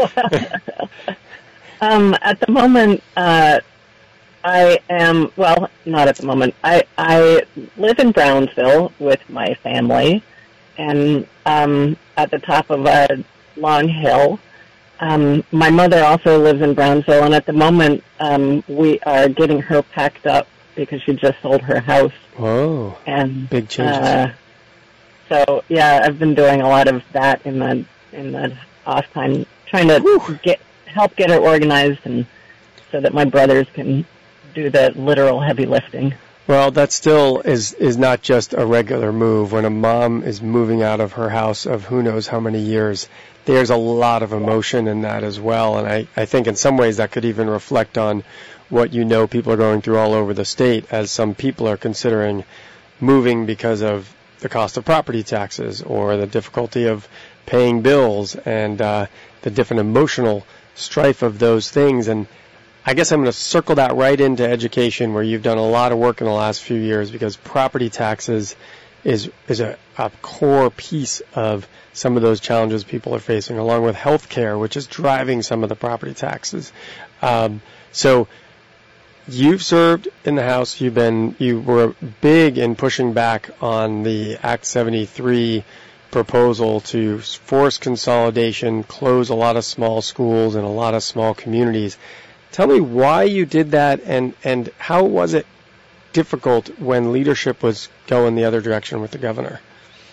um, at the moment, uh, I am, well, not at the moment. I, I live in Brownsville with my family, and um, at the top of a long hill. Um, my mother also lives in Brownsville, and at the moment um, we are getting her packed up because she just sold her house. Whoa! And big changes. Uh, so yeah, I've been doing a lot of that in the in the off time, trying to Whew. get help get it organized, and so that my brothers can do the literal heavy lifting. Well, that still is is not just a regular move. When a mom is moving out of her house of who knows how many years, there's a lot of emotion in that as well. And I, I think in some ways that could even reflect on what you know people are going through all over the state, as some people are considering moving because of the cost of property taxes or the difficulty of paying bills and uh, the different emotional strife of those things. And I guess I'm going to circle that right into education, where you've done a lot of work in the last few years, because property taxes is is a, a core piece of some of those challenges people are facing, along with health care, which is driving some of the property taxes. Um, so you've served in the House. You've been you were big in pushing back on the Act seventy-three proposal to force consolidation, close a lot of small schools and a lot of small communities. Tell me why you did that, and, and how was it difficult when leadership was going the other direction with the governor?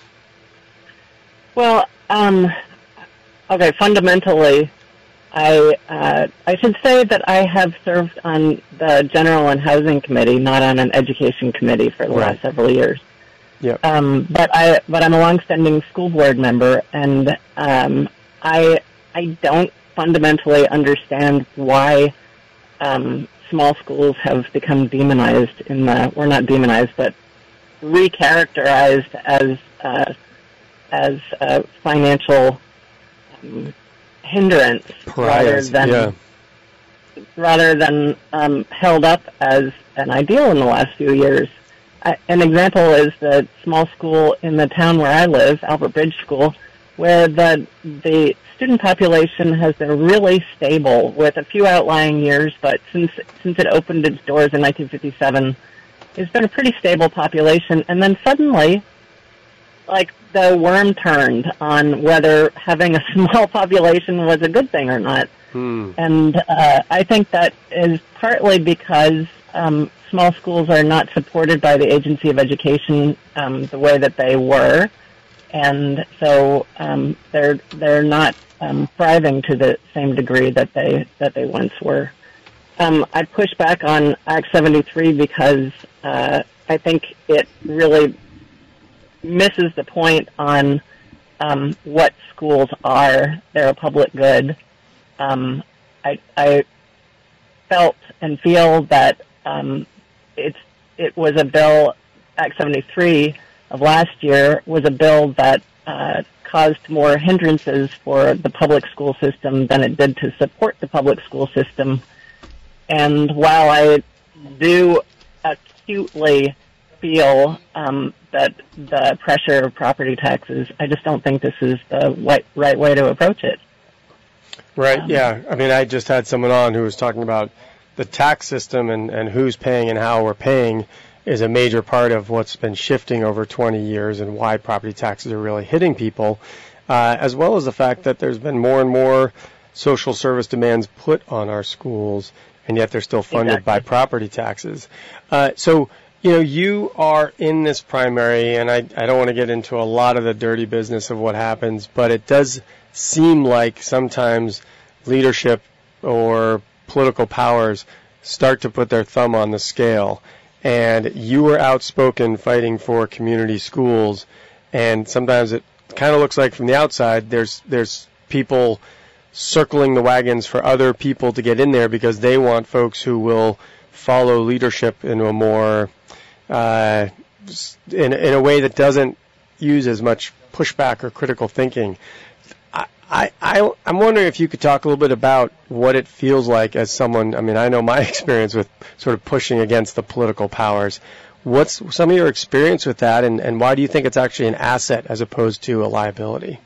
Well, um, okay, fundamentally, I uh, I should say that I have served on the General and Housing Committee, not on an Education Committee, for the right. last several years. Yep. Um, but I but I'm a longstanding school board member, and um, I I don't fundamentally understand why um, small schools have become demonized in the, or not demonized, but recharacterized as uh, as a financial um, hindrance Pariahs, rather than yeah. rather than um, held up as an ideal in the last few years. I, an example is the small school in the town where I live, Albert Bridge School, where the the student population has been really stable with a few outlying years, but since since it opened its doors in nineteen fifty-seven, it's been a pretty stable population. And then suddenly, like, the worm turned on whether having a small population was a good thing or not. Hmm. And uh, I think that is partly because um, small schools are not supported by the Agency of Education um, the way that they were, and so um, they're they're not um, thriving to the same degree that they that they once were. Um, I push back on Act seventy-three because uh, I think it really misses the point on um, what schools are. They're a public good. Um, I, I felt and feel that um, it's it was a bill, Act seventy-three of last year was a bill that uh, caused more hindrances for the public school system than it did to support the public school system. And while I do acutely feel um, that the pressure of property taxes, I just don't think this is the right, right way to approach it. Right, Um, yeah. I mean, I just had someone on who was talking about the tax system and, and who's paying and how we're paying is a major part of what's been shifting over twenty years and why property taxes are really hitting people, uh, as well as the fact that there's been more and more social service demands put on our schools, and yet they're still funded Exactly. by property taxes. Uh, so, you know, you are in this primary, and I, I don't want to get into a lot of the dirty business of what happens, but it does seem like sometimes leadership or political powers start to put their thumb on the scale. And you were outspoken fighting for community schools, and sometimes it kind of looks like from the outside there's there's people circling the wagons for other people to get in there because they want folks who will follow leadership in a more uh, in in a way that doesn't use as much pushback or critical thinking. I, I, I'm wondering if you could talk a little bit about what it feels like as someone, I mean, I know my experience with sort of pushing against the political powers. What's some of your experience with that, and, and why do you think it's actually an asset as opposed to a liability?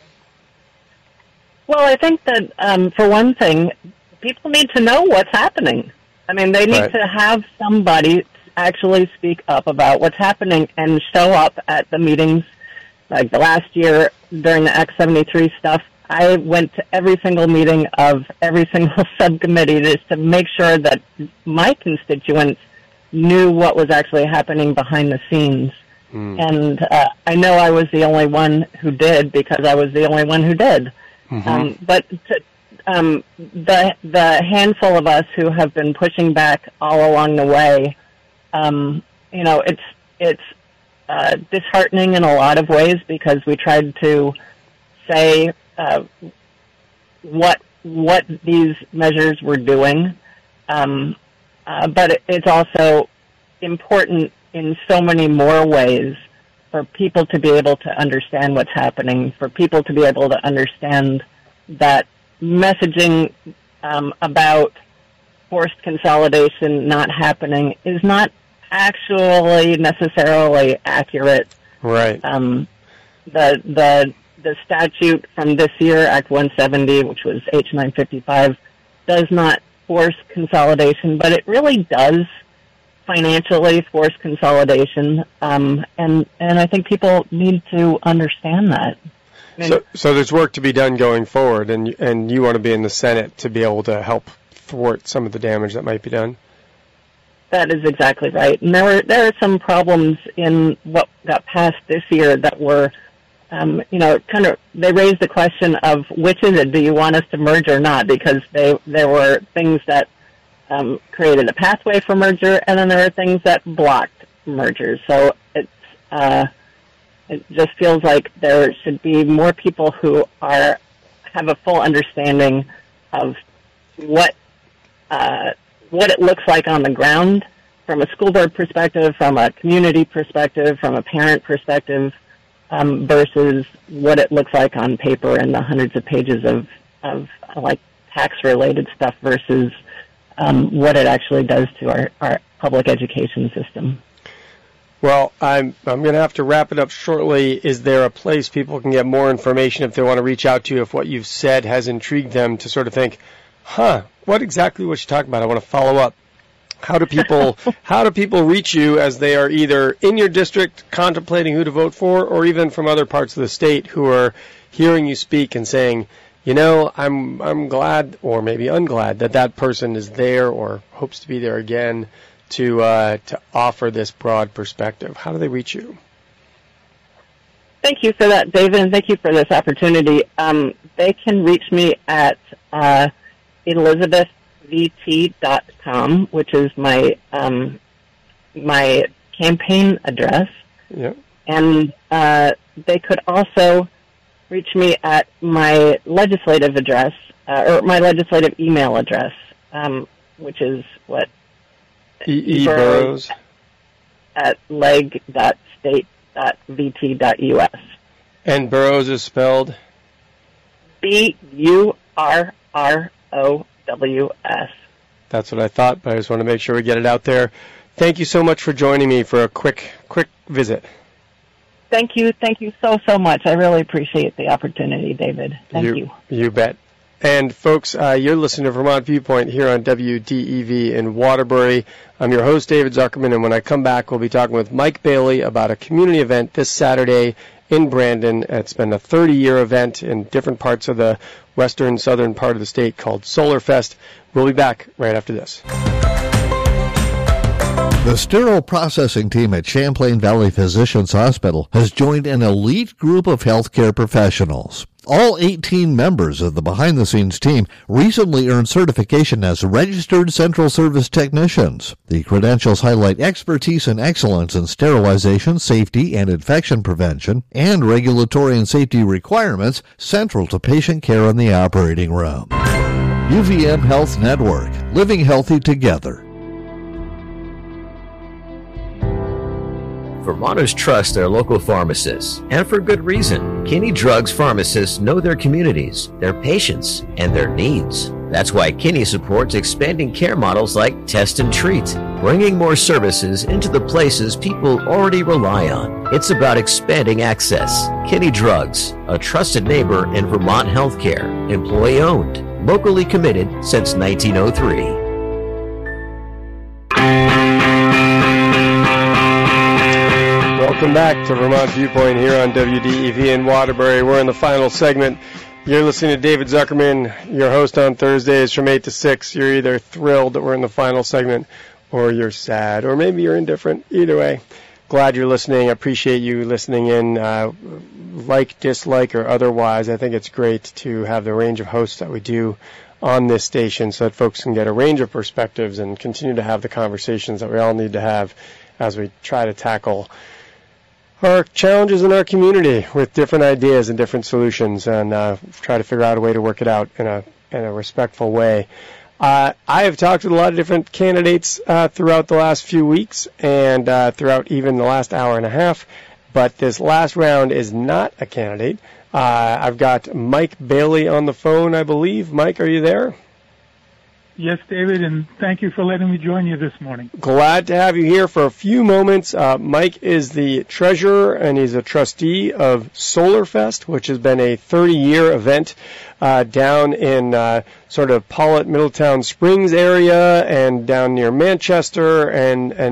Well, I think that, um, for one thing, people need to know what's happening. I mean, they need Right. to have somebody actually speak up about what's happening and show up at the meetings. Like the last year during the Act seventy-three stuff, I went to every single meeting of every single subcommittee just to make sure that my constituents knew what was actually happening behind the scenes. Mm. And uh, I know I was the only one who did because I was the only one who did. Mm-hmm. Um, but to, um, the the handful of us who have been pushing back all along the way, um, you know, it's it's uh, disheartening in a lot of ways because we tried to say uh, what what these measures were doing, um, uh, but it, it's also important in so many more ways for people to be able to understand what's happening, for people to be able to understand that messaging um, about forced consolidation not happening is not actually necessarily accurate. Right. Um, the the the statute from this year, Act one seventy, which was H nine fifty-five, does not force consolidation, but it really does financially force consolidation, um, and and I think people need to understand that. I mean, So, so there's work to be done going forward, and and you want to be in the Senate to be able to help thwart some of the damage that might be done. That is exactly right. And there were there are some problems in what got passed this year that were, um, you know, kind of they raised the question of which is it? Do you want us to merge or not? Because they there were things that um, created a pathway for merger, and then there are things that blocked mergers. So it's uh, it just feels like there should be more people who are have a full understanding of what. Uh, what it looks like on the ground from a school board perspective, from a community perspective, from a parent perspective, um, versus what it looks like on paper and the hundreds of pages of, of uh, like tax-related stuff versus um, what it actually does to our, our public education system. Well, I'm I'm going to have to wrap it up shortly. Is there a place people can get more information if they want to reach out to you, if what you've said has intrigued them to sort of think, huh, what exactly was she talking about? I want to follow up. How do people how do people reach you as they are either in your district contemplating who to vote for, or even from other parts of the state who are hearing you speak and saying, you know, I'm I'm glad or maybe unglad that that person is there or hopes to be there again to uh, to offer this broad perspective? How do they reach you? Thank you for that, David, and thank you for this opportunity. Um, they can reach me at uh, elizabeth v t dot com, which is my um, my campaign address. Yeah. And uh, they could also reach me at my legislative address, uh, or my legislative email address, um, which is what? E. Burrows at leg dot state dot v t dot u s. And Burrows is spelled? B U R R O W S. That's what I thought, but I just want to make sure we get it out there. Thank you so much for joining me for a quick, quick visit. Thank you. Thank you so, so much. I really appreciate the opportunity, David. Thank you. You, you bet. And, folks, uh, you're listening to Vermont Viewpoint here on W D E V in Waterbury. I'm your host, David Zuckerman, and when I come back, we'll be talking with Mike Bailey about a community event this Saturday in Brandon. It's been a thirty-year event in different parts of the western, southern part of the state called Solar Fest. We'll be back right after this. The sterile processing team at Champlain Valley Physicians Hospital has joined an elite group of healthcare professionals. All eighteen members of the behind-the-scenes team recently earned certification as registered central service technicians. The credentials highlight expertise and excellence in sterilization, safety, and infection prevention, and regulatory and safety requirements central to patient care in the operating room. U V M Health Network, living healthy together. Vermonters trust their local pharmacists, and for good reason. Kinney Drugs pharmacists know their communities, their patients, and their needs. That's why Kinney supports expanding care models like Test and Treat, bringing more services into the places people already rely on. It's about expanding access. Kinney Drugs, a trusted neighbor in Vermont healthcare, employee-owned, locally committed since nineteen oh three. Welcome back to Vermont Viewpoint here on W D E V in Waterbury. We're in the final segment. You're listening to David Zuckerman, your host on Thursdays from eight to six. You're either thrilled that we're in the final segment or you're sad, or maybe you're indifferent. Either way, glad you're listening. I appreciate you listening in, uh, like, dislike, or otherwise. I think it's great to have the range of hosts that we do on this station so that folks can get a range of perspectives and continue to have the conversations that we all need to have as we try to tackle our challenges in our community with different ideas and different solutions, and uh, try to figure out a way to work it out in a in a respectful way. Uh, I have talked with a lot of different candidates uh, throughout the last few weeks and uh, throughout even the last hour and a half, but this last round is not a candidate. Uh, I've got Mike Bailey on the phone, I believe. Mike, are you there? Yes, David, and thank you for letting me join you this morning. Glad to have you here for a few moments. Uh, Mike is the treasurer and he's a trustee of Solarfest, which has been a thirty-year event uh, down in uh, sort of Pollitt, Middletown Springs area and down near Manchester and, and